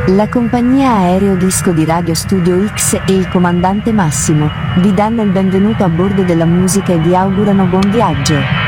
La compagnia aereo disco di Radio Studio X e il comandante Massimo vi danno il benvenuto a bordo della musica e vi augurano buon viaggio.